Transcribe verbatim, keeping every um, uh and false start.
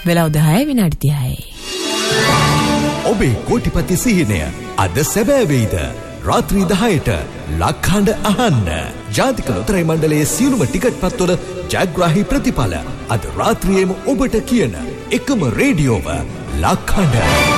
වෙලාව දහය විනාඩි තිහයි. ඔබේ කෝටිපති සිහිනය අද සැබෑ වෙයිද? රාත්‍රී දහයට ලක්හඬ අහන්න. ජාතික ලොතරැයි මණ්ඩලයේ සියලුම ටිකට් පත්වල ජයග්‍රාහී ප්‍රතිඵල අද රාත්‍රියේම ඔබට කියන එකම රේඩියෝව ලක්හඬ.